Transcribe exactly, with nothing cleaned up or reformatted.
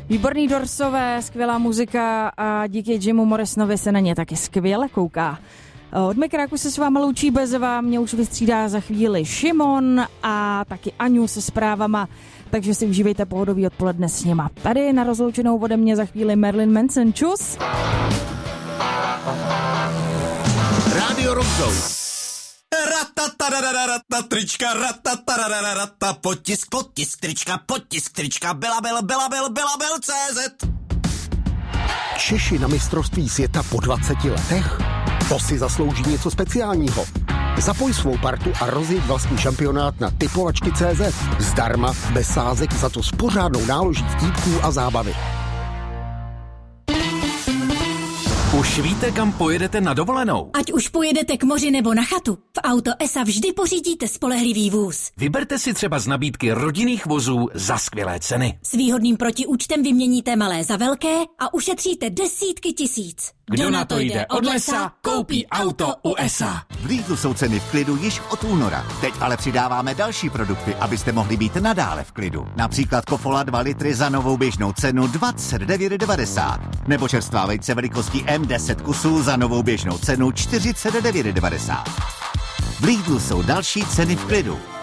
Výborný dorsové, skvělá muzika a díky Jimu Morrisonovi se na ně taky skvěle kouká. Od mikráku se s váma loučí Bezva, mě už vystřídá za chvíli Šimon a taky Aňu se zprávama, takže si užívejte pohodový odpoledne s nima. Tady na rozloučenou ode mě za chvíli Marilyn Manson. Čus! Rádio Rock Zone. Ratataradadadata, trička, ratataradadadata, potisk, potisk, trička, potisk, trička, Belabil, Belabil, Belabil, C Z. Češi na mistrovství světa po dvaceti letech? To si zaslouží něco speciálního. Zapoj svou partu a rozjeď vlastní šampionát na typovačky tečka cé zet. Zdarma, bez sázek, za to s pořádnou náloží vtípků a zábavy. Už víte, kam pojedete na dovolenou? Ať už pojedete k moři nebo na chatu, v Auto es a vždy pořídíte spolehlivý vůz. Vyberte si třeba z nabídky rodinných vozů za skvělé ceny. S výhodným protiúčtem vyměníte malé za velké a ušetříte desítky tisíc. Kdo na to jde od lesa, koupí auto u es a. V Lidlu jsou ceny v klidu již od února. Teď ale přidáváme další produkty, abyste mohli být nadále v klidu. Například Kofola dva litry za novou běžnou cenu dvacet devět devadesát. Nebo čerstvá vejce velikostí M deset kusů za novou běžnou cenu čtyřicet devět devadesát. V Lidlu jsou další ceny v klidu.